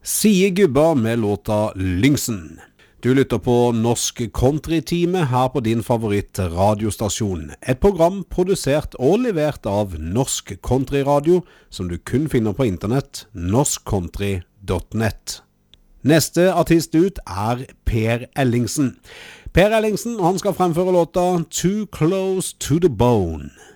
Sie Gubba med låta Lyngsen. Du lytter på Norsk Country-time her på din favoritt-radiostasjon. Et program produsert og levert av Norsk Country-radio, som du kun finner på internett, norskcountry.net. Neste artist ut er Per Ellingsen. Per Ellingsen, han skal fremføre låta Too Close to the Bone.